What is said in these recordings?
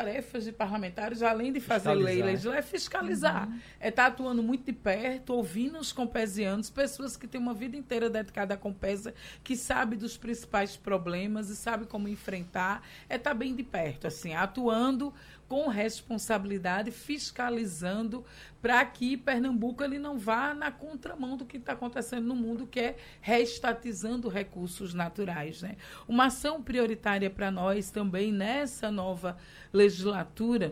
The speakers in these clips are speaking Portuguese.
tarefas de parlamentares, além de fazer lei e legislar, é fiscalizar. É estar atuando muito de perto, ouvindo os compesianos, pessoas que têm uma vida inteira dedicada à Compesa, que sabem dos principais problemas e sabem como enfrentar. É estar bem de perto, assim, atuando com responsabilidade, fiscalizando, para que Pernambuco ele não vá na contramão do que está acontecendo no mundo, que é reestatizando recursos naturais, né? Uma ação prioritária para nós também nessa nova legislatura,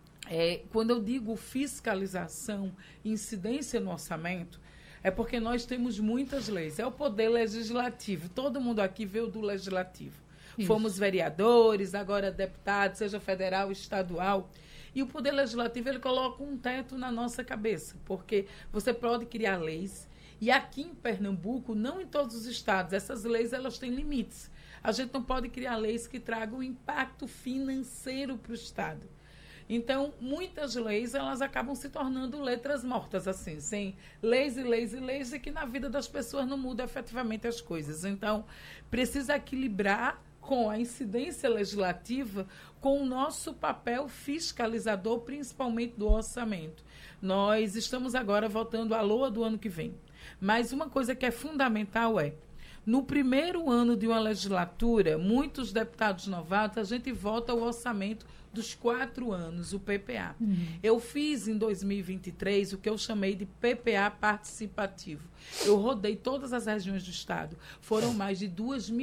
quando eu digo fiscalização, incidência no orçamento, é porque nós temos muitas leis. É o poder legislativo. Todo mundo aqui veio do legislativo. Isso. Fomos vereadores, agora deputados, seja federal, estadual. E o Poder Legislativo ele coloca um teto na nossa cabeça, porque você pode criar leis. E aqui em Pernambuco, não em todos os estados, essas leis elas têm limites. A gente não pode criar leis que tragam impacto financeiro para o estado. Então, muitas leis elas acabam se tornando letras mortas, assim, sem leis e leis e leis, e que na vida das pessoas não muda efetivamente as coisas. Então, precisa equilibrar com a incidência legislativa, com o nosso papel fiscalizador, principalmente do orçamento. Nós estamos agora votando a LOA do ano que vem. Mas uma coisa que é fundamental no primeiro ano de uma legislatura, muitos deputados novatos, a gente vota o orçamento dos 4 anos, o PPA. Eu fiz em 2023 o que eu chamei de PPA participativo. Eu rodei todas as regiões do estado. Foram mais de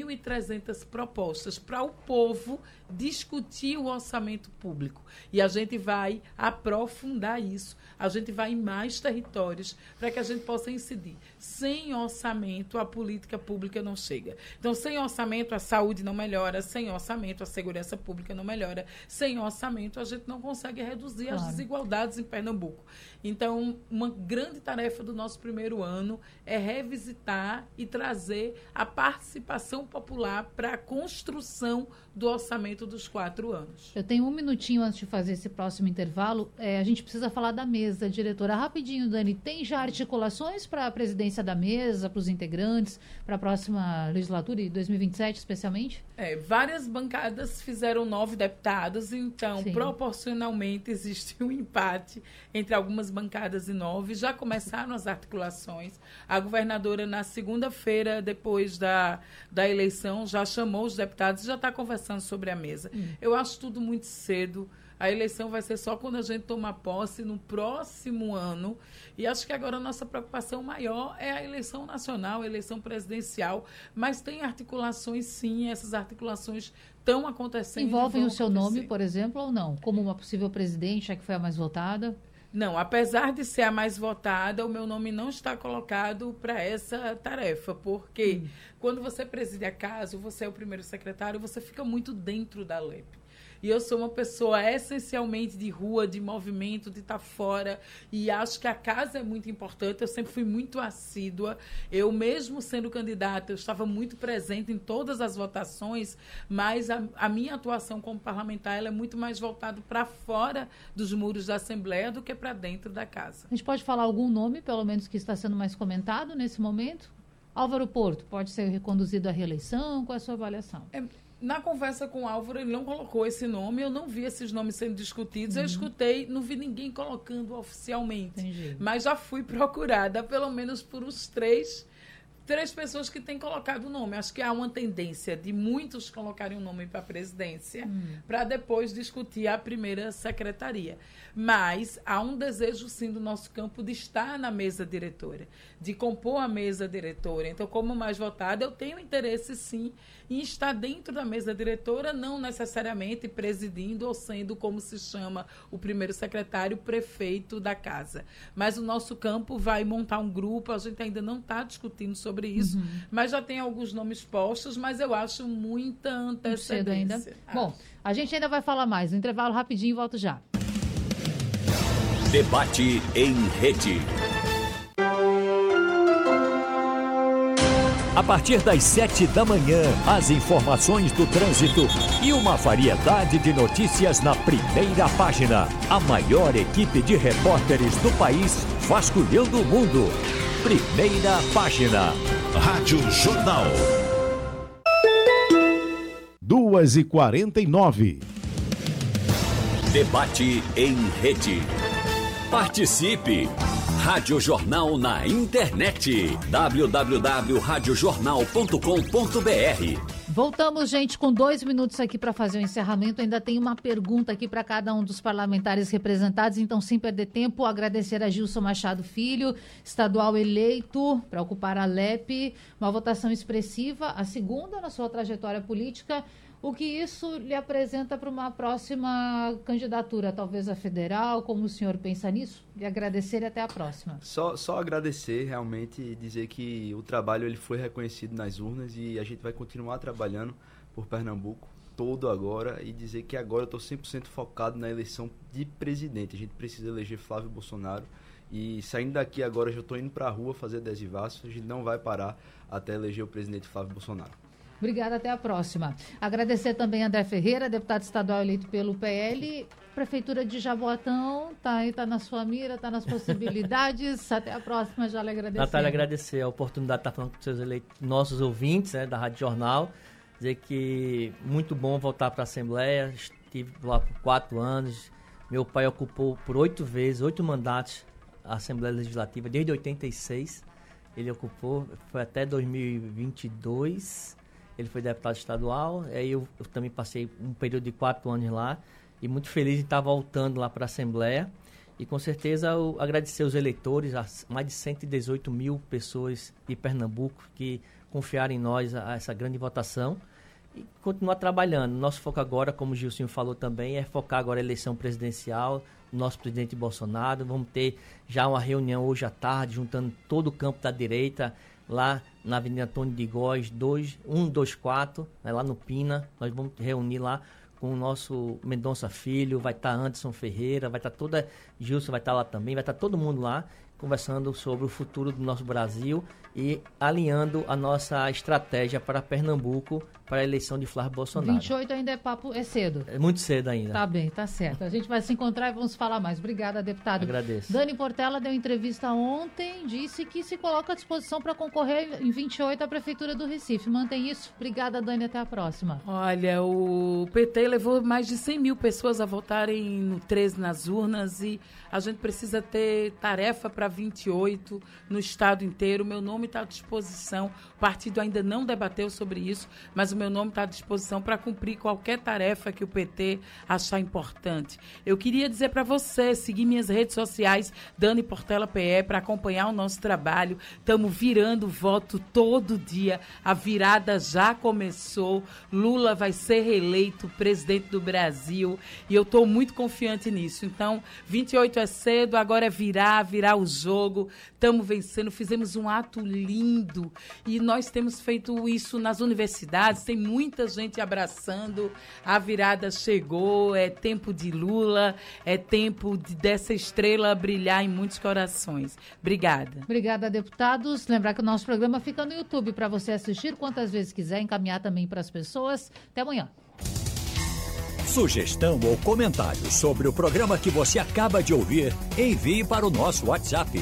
2.300 propostas para o povo discutir o orçamento público. E a gente vai aprofundar isso. A gente vai em mais territórios para que a gente possa incidir. Sem orçamento, a política pública não chega. Então, sem orçamento, a saúde não melhora. Sem orçamento, a segurança pública não melhora. Sem orçamento, a gente não consegue reduzir as desigualdades em Pernambuco. Então, uma grande tarefa do nosso primeiro ano é revisitar e trazer a participação popular para a construção do orçamento dos 4 anos. Eu tenho um minutinho antes de fazer esse próximo intervalo. A gente precisa falar da mesa, diretora. Rapidinho, Dani, tem já articulações para a presidência da mesa, para os integrantes, para a próxima legislatura, em 2027 especialmente? Várias bancadas fizeram 9 deputados, então, sim, proporcionalmente existe um empate entre algumas bancadas e 9. Já começaram as articulações. A governadora, na segunda-feira, depois da eleição, já chamou os deputados e já está conversando sobre a mesa. Eu acho tudo muito cedo. A eleição vai ser só quando a gente tomar posse no próximo ano. E acho que agora a nossa preocupação maior é a eleição nacional, a eleição presidencial. Mas tem articulações, sim, essas articulações estão acontecendo. Envolvem o seu nome, por exemplo, ou não? Como uma possível presidente, já que foi a mais votada? Não, apesar de ser a mais votada, o meu nome não está colocado para essa tarefa, porque quando você preside a casa, você é o primeiro secretário, você fica muito dentro da LEP. E eu sou uma pessoa essencialmente de rua, de movimento, de estar fora. E acho que a casa é muito importante. Eu sempre fui muito assídua. Eu, mesmo sendo candidata, eu estava muito presente em todas as votações, mas a minha atuação como parlamentar ela é muito mais voltada para fora dos muros da Assembleia do que para dentro da casa. A gente pode falar algum nome, pelo menos, que está sendo mais comentado nesse momento? Álvaro Porto, pode ser reconduzido à reeleição? Qual é a sua avaliação? Na conversa com o Álvaro, ele não colocou esse nome, eu não vi esses nomes sendo discutidos, eu escutei, não vi ninguém colocando oficialmente. Entendi. Mas já fui procurada, pelo menos por os três pessoas que têm colocado o nome. Acho que há uma tendência de muitos colocarem o nome para a presidência, para depois discutir a primeira secretaria. Mas há um desejo, sim, do nosso campo de estar na mesa diretora, de compor a mesa diretora. Então, como mais votada, eu tenho interesse, sim, em estar dentro da mesa diretora, não necessariamente presidindo ou sendo, como se chama, o primeiro secretário, prefeito da casa. Mas o nosso campo vai montar um grupo, a gente ainda não está discutindo sobre isso, mas já tem alguns nomes postos, mas eu acho muita antecedência. Ainda. Bom, a gente ainda vai falar mais. No intervalo rapidinho, volto já. Debate em rede. A partir das 7 da manhã, as informações do trânsito e uma variedade de notícias na primeira página. A maior equipe de repórteres do país vasculhando o mundo. Primeira página. Rádio Jornal. 2h49. Debate em rede. Participe! Rádio Jornal na internet. www.radiojornal.com.br. Voltamos, gente, com 2 minutos aqui para fazer o encerramento. Ainda tem uma pergunta aqui para cada um dos parlamentares representados, então, sem perder tempo, agradecer a Gilson Machado Filho, estadual eleito para ocupar a LEP, uma votação expressiva, a segunda na sua trajetória política. O que isso lhe apresenta para uma próxima candidatura, talvez a federal? Como o senhor pensa nisso? E agradecer e até a próxima. Só agradecer realmente e dizer que o trabalho ele foi reconhecido nas urnas e a gente vai continuar trabalhando por Pernambuco todo agora e dizer que agora eu estou 100% focado na eleição de presidente. A gente precisa eleger Flávio Bolsonaro e saindo daqui agora já estou indo para a rua fazer adesivaço. A gente não vai parar até eleger o presidente Flávio Bolsonaro. Obrigada, até a próxima. Agradecer também a André Ferreira, deputado estadual eleito pelo PL. Prefeitura de Jaboatão, tá na sua mira, tá nas possibilidades. Até a próxima, já lhe agradecer. Natália, agradecer a oportunidade de estar falando com seus nossos ouvintes, né, da Rádio Jornal. Dizer que muito bom voltar para a Assembleia. Estive lá por 4 anos. Meu pai ocupou por 8 mandatos a Assembleia Legislativa, desde 86. Ele ocupou, foi até 2022. Ele foi deputado estadual, aí eu também passei um período de 4 anos lá e muito feliz de estar voltando lá para a Assembleia e com certeza eu agradecer aos eleitores, as mais de 118 mil pessoas de Pernambuco que confiaram em nós a essa grande votação e continuar trabalhando. Nosso foco agora, como o Gilcinho falou também, é focar agora a eleição presidencial, nosso presidente Bolsonaro. Vamos ter já uma reunião hoje à tarde, juntando todo o campo da direita, lá na Avenida Antônio de Góes, 124, né, lá no Pina. Nós vamos reunir lá com o nosso Mendonça Filho, vai estar Anderson Ferreira, vai estar toda... Gilson vai estar lá também, vai estar todo mundo lá conversando sobre o futuro do nosso Brasil e alinhando a nossa estratégia para Pernambuco, para a eleição de Flávio Bolsonaro. 28 ainda é cedo. É muito cedo ainda. Tá bem, tá certo. A gente vai se encontrar e vamos falar mais. Obrigada, deputado. Agradeço. Dani Portela deu entrevista ontem, disse que se coloca à disposição para concorrer em 28 à Prefeitura do Recife. Mantém isso? Obrigada, Dani. Até a próxima. Olha, o PT levou mais de 100 mil pessoas a votarem no 13 nas urnas e a gente precisa ter tarefa para 28 no estado inteiro. Meu nome está à disposição. O partido ainda não debateu sobre isso, mas o meu nome está à disposição para cumprir qualquer tarefa que o PT achar importante. Eu queria dizer para você, seguir minhas redes sociais, Dani Portela PE, para acompanhar o nosso trabalho. Estamos virando voto todo dia. A virada já começou. Lula vai ser reeleito presidente do Brasil e eu estou muito confiante nisso. Então, 28 é cedo, agora é virar o jogo. Estamos vencendo, fizemos um ato lindo e nós temos feito isso nas universidades. Tem muita gente abraçando. A virada chegou, é tempo de Lula, é tempo dessa estrela brilhar em muitos corações. Obrigada. Obrigada, deputados. Lembrar que o nosso programa fica no YouTube para você assistir quantas vezes quiser, encaminhar também para as pessoas. Até amanhã. Sugestão ou comentário sobre o programa que você acaba de ouvir, envie para o nosso WhatsApp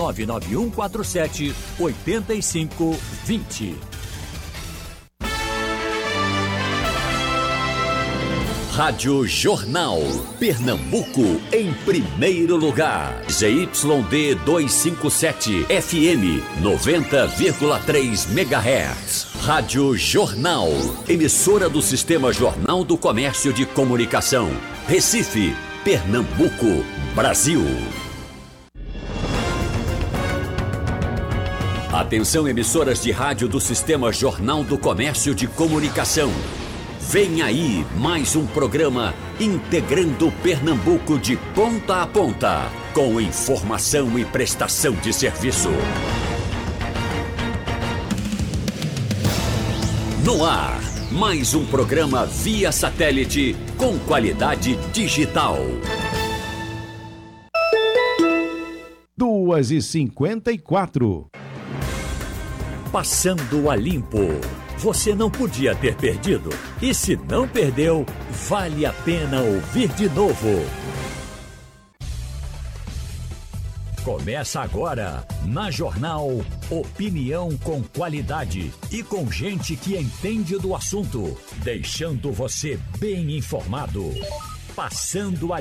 99147-8520. Rádio Jornal, Pernambuco em primeiro lugar. ZYD 257, FM 90,3 MHz. Rádio Jornal, emissora do Sistema Jornal do Comércio de Comunicação. Recife, Pernambuco, Brasil. Atenção, emissoras de rádio do Sistema Jornal do Comércio de Comunicação. Vem aí mais um programa integrando Pernambuco de ponta a ponta, com informação e prestação de serviço. No ar, mais um programa via satélite com qualidade digital. 2h54. Passando a limpo. Você não podia ter perdido. E se não perdeu, vale a pena ouvir de novo. Começa agora, na Jornal, opinião com qualidade e com gente que entende do assunto, deixando você bem informado. Passando a